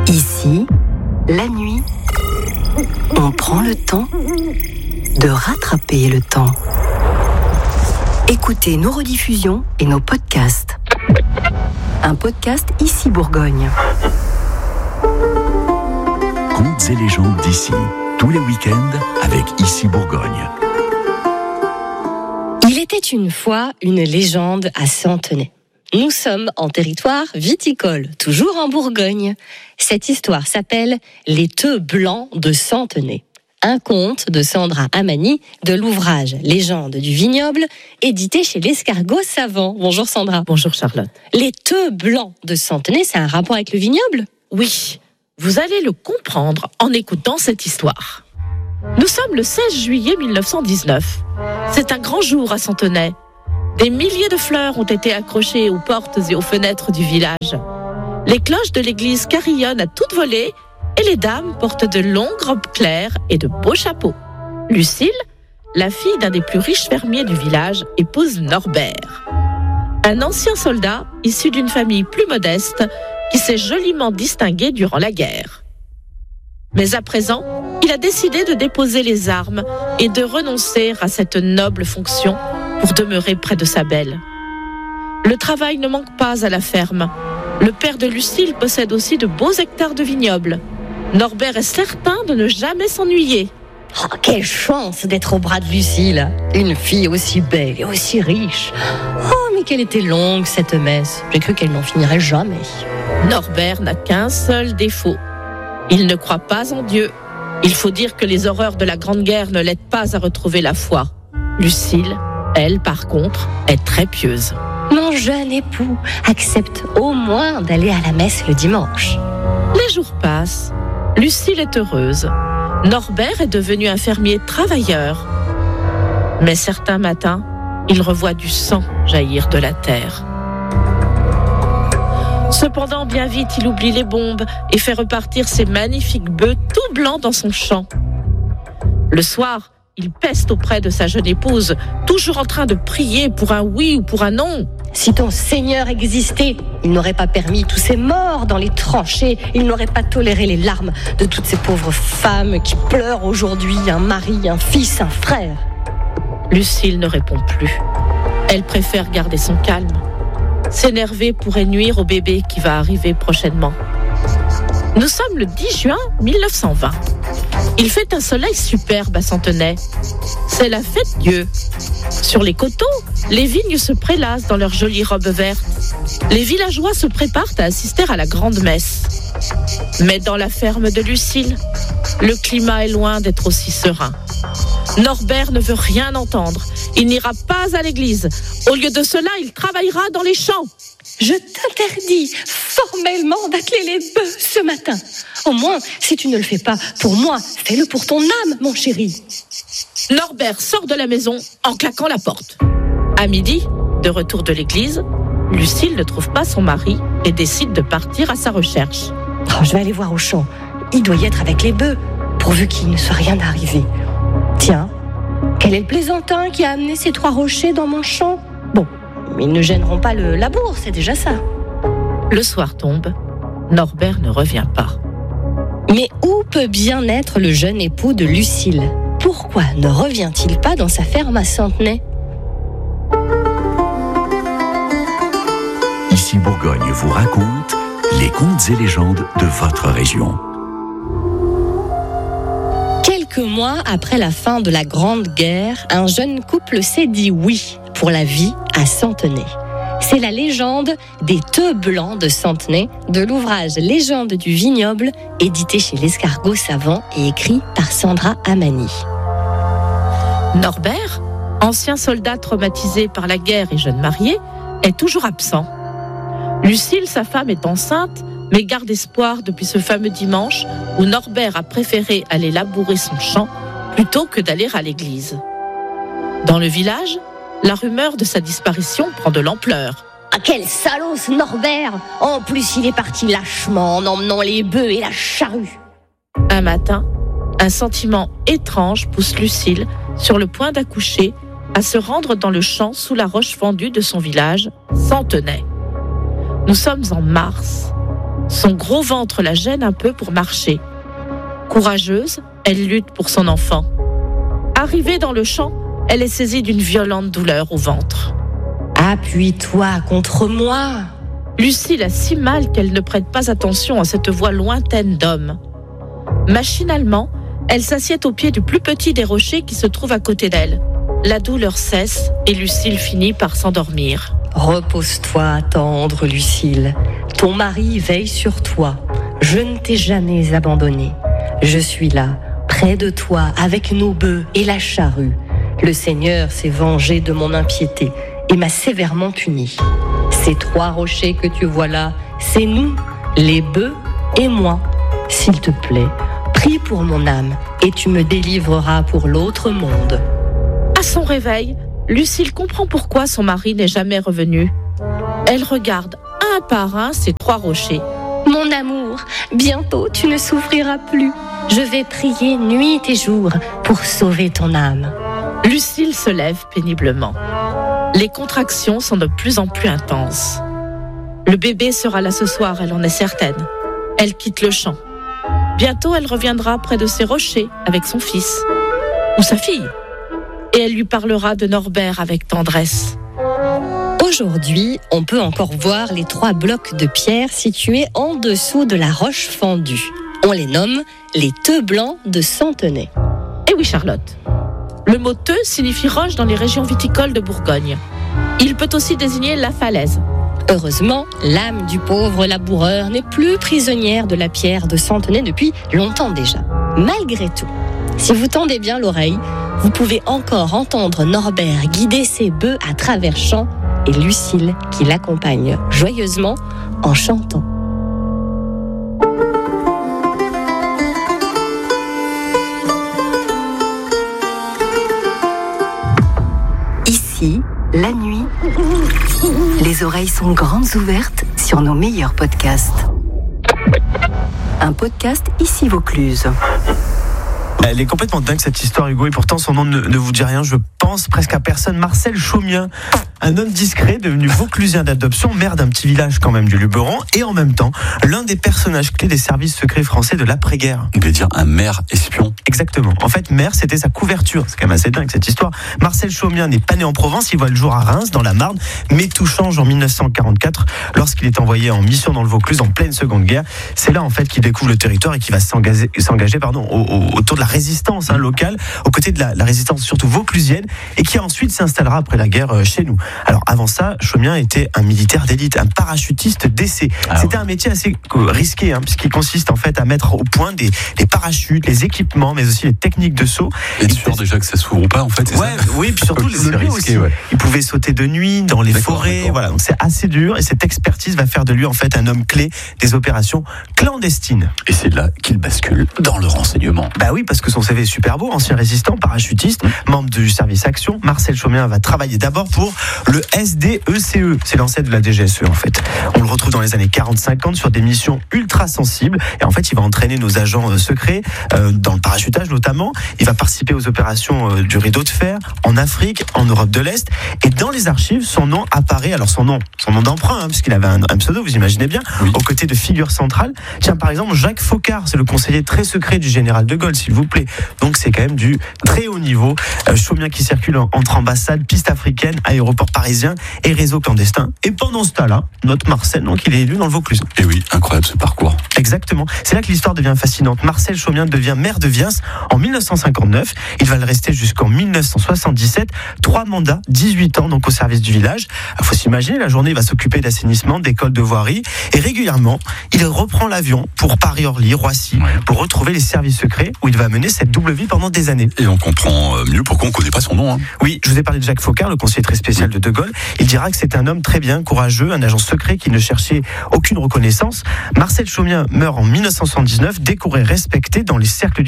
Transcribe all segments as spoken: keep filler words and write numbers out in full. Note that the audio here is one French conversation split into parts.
Ici, la nuit, on prend le temps de rattraper le temps. Écoutez nos rediffusions et nos podcasts. Un podcast Ici Bourgogne. Contes et légendes d'ici, tous les week-ends avec Ici Bourgogne. Il était une fois une légende à Centenay. Nous sommes en territoire viticole, toujours en Bourgogne. Cette histoire s'appelle « Les Teux Blancs de Centenay ». Un conte de Sandra Amani de l'ouvrage « Légende du vignoble » édité chez l'Escargot Savant. Bonjour Sandra. Bonjour Charlotte. Les Teux Blancs de Centenay, c'est un rapport avec le vignoble ? Oui, vous allez le comprendre en écoutant cette histoire. Nous sommes le seize juillet mille neuf cent dix-neuf. C'est un grand jour à Centenay. Des milliers de fleurs ont été accrochées aux portes et aux fenêtres du village. Les cloches de l'église carillonnent à toute volée et les dames portent de longues robes claires et de beaux chapeaux. Lucille, la fille d'un des plus riches fermiers du village, épouse Norbert. Un ancien soldat issu d'une famille plus modeste qui s'est joliment distingué durant la guerre. Mais à présent, il a décidé de déposer les armes et de renoncer à cette noble fonction pour demeurer près de sa belle. Le travail ne manque pas à la ferme. Le père de Lucille possède aussi de beaux hectares de vignobles. Norbert est certain de ne jamais s'ennuyer. Oh, quelle chance d'être au bras de Lucille, une fille aussi belle et aussi riche. Oh, mais qu'elle était longue cette messe. J'ai cru qu'elle n'en finirait jamais. Norbert n'a qu'un seul défaut. Il ne croit pas en Dieu. Il faut dire que les horreurs de la Grande Guerre ne l'aident pas à retrouver la foi. Lucille, elle, par contre, est très pieuse. Mon jeune époux accepte au moins d'aller à la messe le dimanche. Les jours passent. Lucille est heureuse. Norbert est devenu un fermier travailleur. Mais certains matins, il revoit du sang jaillir de la terre. Cependant, bien vite, il oublie les bombes et fait repartir ses magnifiques bœufs tout blancs dans son champ. Le soir, il peste auprès de sa jeune épouse, toujours en train de prier pour un oui ou pour un non. Si ton Seigneur existait, il n'aurait pas permis tous ces morts dans les tranchées. Il n'aurait pas toléré les larmes de toutes ces pauvres femmes qui pleurent aujourd'hui un mari, un fils, un frère. Lucille ne répond plus. Elle préfère garder son calme. S'énerver pourrait nuire au bébé qui va arriver prochainement. Nous sommes le dix juin mille neuf cent vingt. Il fait un soleil superbe à Centenay. C'est la fête Dieu. Sur les coteaux, les vignes se prélassent dans leurs jolies robes vertes. Les villageois se préparent à assister à la grande messe. Mais dans la ferme de Lucille, le climat est loin d'être aussi serein. Norbert ne veut rien entendre. Il n'ira pas à l'église. Au lieu de cela, il travaillera dans les champs. Je t'interdis formellement d'atteler les bœufs ce matin. Au moins, si tu ne le fais pas pour moi, fais-le pour ton âme, mon chéri. Norbert sort de la maison en claquant la porte. À midi, de retour de l'église, Lucille ne trouve pas son mari et décide de partir à sa recherche. Oh, je vais aller voir au champ. Il doit y être avec les bœufs, pourvu qu'il ne soit rien arrivé. Tiens, quel est le plaisantin qui a amené ces trois rochers dans mon champ ? Bon, ils ne gêneront pas le labour, c'est déjà ça. Le soir tombe, Norbert ne revient pas. Mais où peut bien être le jeune époux de Lucille ? Pourquoi ne revient-il pas dans sa ferme à Centenay ? Ici Bourgogne vous raconte les contes et légendes de votre région. Quelques mois après la fin de la Grande Guerre, un jeune couple s'est dit oui pour la vie à Centenay. C'est la légende des Teux Blancs de Centenay, de l'ouvrage Légende du vignoble, édité chez l'Escargot Savant et écrit par Sandra Amani. Norbert, ancien soldat traumatisé par la guerre et jeune marié, est toujours absent. Lucille, sa femme, est enceinte, mais garde espoir depuis ce fameux dimanche où Norbert a préféré aller labourer son champ plutôt que d'aller à l'église. Dans le village, la rumeur de sa disparition prend de l'ampleur. Ah, quel salaud ce Norbert ! En plus, il est parti lâchement en emmenant les bœufs et la charrue. Un matin, un sentiment étrange pousse Lucille, sur le point d'accoucher, à se rendre dans le champ sous la roche fendue de son village, Centenay. Nous sommes en mars. Son gros ventre la gêne un peu pour marcher. Courageuse, elle lutte pour son enfant. Arrivée dans le champ, elle est saisie d'une violente douleur au ventre. Appuie-toi contre moi. Lucille a si mal qu'elle ne prête pas attention à cette voix lointaine d'homme. Machinalement, elle s'assied au pied du plus petit des rochers qui se trouve à côté d'elle. La douleur cesse et Lucille finit par s'endormir. Repose-toi, tendre Lucille. Ton mari veille sur toi. Je ne t'ai jamais abandonnée. Je suis là, près de toi, avec nos bœufs et la charrue. Le Seigneur s'est vengé de mon impiété et m'a sévèrement puni. Ces trois rochers que tu vois là, c'est nous, les bœufs et moi. S'il te plaît, prie pour mon âme et tu me délivreras pour l'autre monde. À son réveil, Lucille comprend pourquoi son mari n'est jamais revenu. Elle regarde un par un ces trois rochers. Mon amour, bientôt tu ne souffriras plus. Je vais prier nuit et jour pour sauver ton âme. Lucille se lève péniblement. Les contractions sont de plus en plus intenses. Le bébé sera là ce soir, elle en est certaine. Elle quitte le champ. Bientôt, elle reviendra près de ces rochers avec son fils ou sa fille. Et elle lui parlera de Norbert avec tendresse. Aujourd'hui, on peut encore voir les trois blocs de pierre situés en dessous de la roche fendue. On les nomme les teux blancs de Centenay. Eh oui, Charlotte. Le mot teux signifie roche dans les régions viticoles de Bourgogne. Il peut aussi désigner la falaise. Heureusement, l'âme du pauvre laboureur n'est plus prisonnière de la pierre de Centenay depuis longtemps déjà. Malgré tout, si vous tendez bien l'oreille, vous pouvez encore entendre Norbert guider ses bœufs à travers champs et Lucille qui l'accompagne joyeusement en chantant. Ici, la nuit, les oreilles sont grandes ouvertes sur nos meilleurs podcasts. Un podcast Ici Vaucluse. Elle est complètement dingue cette histoire, Hugo, et pourtant son nom ne, ne vous dit rien, je pense presque à personne. Marcel Chaumien, un homme discret devenu vauclusien d'adoption, maire d'un petit village quand même du Luberon, et en même temps l'un des personnages clés des services secrets français de l'après-guerre. On peut dire un maire espion. Exactement. En fait, maire, c'était sa couverture. C'est quand même assez dingue cette histoire. Marcel Chaumien n'est pas né en Provence, il voit le jour à Reims, dans la Marne, mais tout change en dix-neuf cent quarante-quatre lorsqu'il est envoyé en mission dans le Vaucluse en pleine Seconde Guerre. C'est là en fait qu'il découvre le territoire et qu'il va s'engager, s'engager pardon, au, au, autour de la résistance hein, locale, aux côtés de la, la résistance surtout vauclusienne, et qui ensuite s'installera après la guerre euh, chez nous. Alors avant ça, Chaumien était un militaire d'élite, un parachutiste d'essai. Ah C'était ouais. un métier assez euh, risqué, hein, puisqu'il consiste en fait à mettre au point des, des parachutes, les équipements, mais aussi les techniques de saut. Et tu es sûr déjà que ça s'ouvre ou pas en fait, c'est ouais, ça oui, puis surtout le lieu risqué, aussi. Ouais. Il pouvait sauter de nuit dans les d'accord, forêts, d'accord. Voilà. Donc c'est assez dur, et cette expertise va faire de lui en fait un homme clé des opérations clandestines. Et c'est là qu'il bascule dans le renseignement. Bah oui, parce que son C V est super beau, ancien résistant, parachutiste, mmh. membre du service Action. Marcel Chaumien va travailler d'abord pour le S D E C E, c'est l'ancêtre de la D G S E en fait. On le retrouve dans les années quarante cinquante sur des missions ultra sensibles, et en fait il va entraîner nos agents euh, secrets euh, dans le parachutage notamment. Il va participer aux opérations euh, du rideau de fer en Afrique, en Europe de l'Est, et dans les archives son nom apparaît, alors son nom son nom d'emprunt hein, puisqu'il avait un, un pseudo, vous imaginez bien, oui. aux côtés de figures centrales. Tiens, par exemple Jacques Faucard, c'est le conseiller très secret du général de Gaulle, s'il vous plaît. Donc c'est quand même du très haut niveau. euh, Chaumien qui circule entre ambassades, pistes africaines, aéroports parisiens et réseaux clandestins. Et pendant ce temps-là, notre Marcel, donc il est élu dans le Vaucluse. Et oui, incroyable ce parcours. Exactement. C'est là que l'histoire devient fascinante. Marcel Chaumien devient maire de Viens en dix-neuf cent cinquante-neuf. Il va le rester jusqu'en dix-neuf cent soixante-dix-sept. Trois mandats, dix-huit ans donc au service du village. Il faut s'imaginer, la journée, il va s'occuper d'assainissement, d'écoles de voirie. Et régulièrement, il reprend l'avion pour Paris-Orly, Roissy, ouais. pour retrouver les services secrets où il va mener cette double vie pendant des années. Et on comprend mieux pourquoi on ne connaît pas son nom. Hein. Oui, je vous ai parlé de Jacques Faucard, le conseiller très spécial de De Gaulle. Il dira que c'est un homme très bien, courageux, un agent secret qui ne cherchait aucune reconnaissance. Marcel Chaumien meurt en dix-neuf cent soixante-dix-neuf, décoré, respecté dans les cercles du pouvoir, mais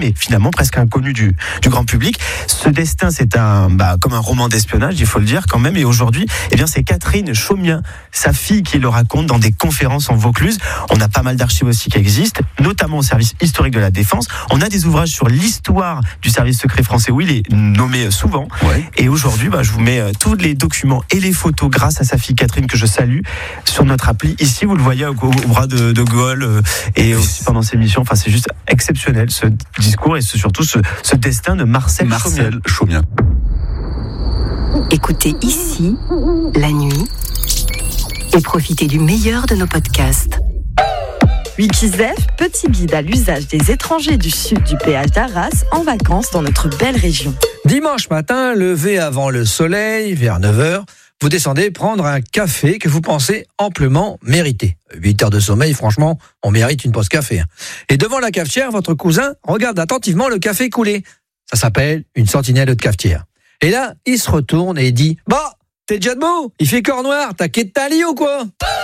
et finalement presque inconnu du, du grand public. Ce destin, c'est un, bah, comme un roman d'espionnage, il faut le dire quand même. Et aujourd'hui, eh bien, c'est Catherine Chaumien, sa fille, qui le raconte dans des conférences en Vaucluse. On a pas mal d'archives aussi qui existent, notamment au service historique de la Défense. On a des ouvrages sur l'histoire du service secret français où il est nommé souvent. Ouais. Et aujourd'hui, bah, je vous mets euh, tous les documents et les photos grâce à sa fille Catherine, que je salue, sur notre appli. Ici, vous le voyez au, au bras de, de Gaulle euh, et aussi pendant ses missions. Enfin, c'est juste exceptionnel ce discours et ce, surtout ce, ce destin de Marcel, Marcel Chaumien. Écoutez ici, la nuit, et profitez du meilleur de nos podcasts. Wikizef, petit guide à l'usage des étrangers du sud du péage d'Arras en vacances dans notre belle région. Dimanche matin, levé avant le soleil, vers neuf heures, vous descendez prendre un café que vous pensez amplement mériter. huit heures de sommeil, franchement, on mérite une pause café. Et devant la cafetière, votre cousin regarde attentivement le café couler. Ça s'appelle une sentinelle de cafetière. Et là, il se retourne et dit « Bah, t'es déjà debout? Il fait corps noir, t'as quitté ta lit ou quoi ?»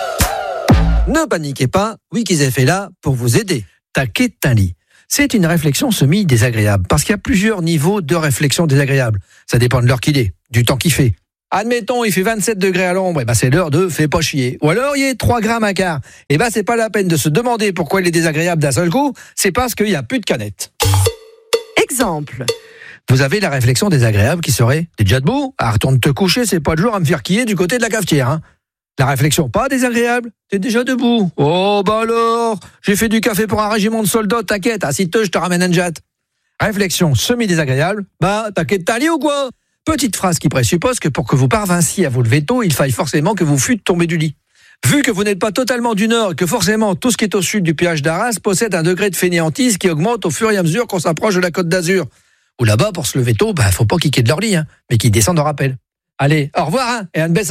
Ne paniquez pas, Wikizef est là pour vous aider. Taquet de un lit. C'est une réflexion semi-désagréable, parce qu'il y a plusieurs niveaux de réflexion désagréable. Ça dépend de l'heure qu'il est, du temps qu'il fait. Admettons, il fait vingt-sept degrés à l'ombre, et ben c'est l'heure de fais pas chier. Ou alors, il est trois grammes à quart. Et ben c'est pas la peine de se demander pourquoi il est désagréable d'un seul coup, c'est parce qu'il y a plus de canettes. Exemple. Vous avez la réflexion désagréable qui serait « T'es déjà debout? Ah, retourne te coucher, c'est pas le jour à me faire quiller du côté de la cafetière, hein. » La réflexion pas désagréable, t'es déjà debout. Oh bah alors, j'ai fait du café pour un régiment de soldats, t'inquiète, assis-toi, je te ramène un jet. Réflexion semi-désagréable, bah t'inquiète, t'as lit ou quoi? Petite phrase qui présuppose que pour que vous parvinciez à vous lever tôt, il faille forcément que vous fûtes tombé du lit. Vu que vous n'êtes pas totalement du nord et que forcément tout ce qui est au sud du péage d'Arras possède un degré de fainéantise qui augmente au fur et à mesure qu'on s'approche de la Côte d'Azur. Ou là-bas, pour se lever tôt, bah faut pas qu'ils quittent leur lit, hein, mais qu'ils descendent en rappel. Allez, au revoir, hein, et un baisse.